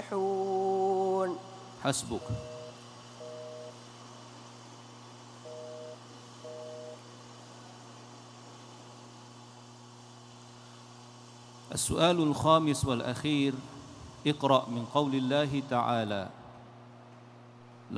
يصلحون. حسبك. السؤال الخامس والأخير، اقرأ من قول الله تعالى: